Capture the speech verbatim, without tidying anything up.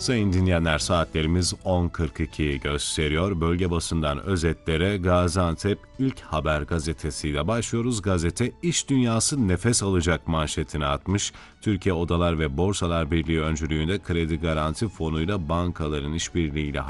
Sayın dinleyenler, saatlerimiz on kırk ikiyi gösteriyor. Bölge basından özetlere Gaziantep İlk Haber gazetesiyle başlıyoruz. Gazete iş dünyası nefes alacak manşetini atmış. Türkiye Odalar ve Borsalar Birliği öncülüğünde kredi garanti fonuyla bankaların işbirliğiyle